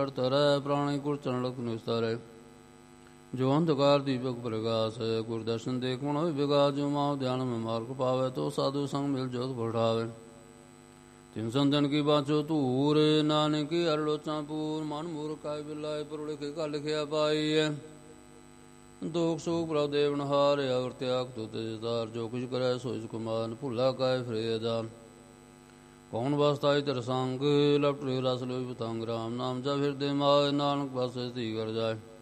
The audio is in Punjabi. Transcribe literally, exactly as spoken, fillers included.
ਤਰੈ ਪ੍ਰਾਣੀ ਕੁਰਚਨ ਲਖ ਨਿਸਤਰੈ ਜੋ ਅੰਧਕਾਰ ਦੀਪਕ ਪ੍ਰਗਾਸ ਹੈ। ਗੁਰ ਦਰਸ਼ਨ ਦੇਖ ਮਨ ਹੋਇ ਵਿਗਾਸ ਜੋ ਮਾਉ ਧਿਆਨ ਮੈਂ ਮਾਰਗ ਪਾਵੇ ਤੋ ਸਾਧੂ ਸੰਗ ਮਿਲ ਜੋਤ ਬਠਾਵੇ। ਤਿਨ ਸੰਤਨ ਕੀ ਬਾਚੋ ਧੂਰ ਨਾਨਕੀ ਹਰਿ ਲੋਚਾਂ ਪੂਰ ਮਨ ਮੂਰਖ ਕਾਇ ਬਿਲਾਇ ਪਰ ਲਿਖੇ ਕਾ ਲਿਖਿਆ ਪਾਈਐ। ਦੁਖ ਸੁਖ ਪ੍ਰਭ ਦੇਵਨ ਹਾਰ ਅਗਰ ਤਿਆਗ ਤੋ ਤੇਜਦਾਰ ਜੋ ਕੁਛ ਕਰੈ ਸੋਇ ਕੁਮਾਨ ਭੁੱਲਾ ਕਾਇ ਫਰੇ ਜਾਨ। ਕੌਣ ਵਸਤਾਈ ਤੇਰੇ ਸੰਗ ਲਪਟੇ ਰਸ ਲੋਈ ਪਤੰਗ ਰਾਮ ਨਾਮ ਜਪ ਹਿਰਦੇ ਮਾਇ ਨਾਨਕ ਪਾਸੇ ਧੀ ਕਰ ਜਾਏ।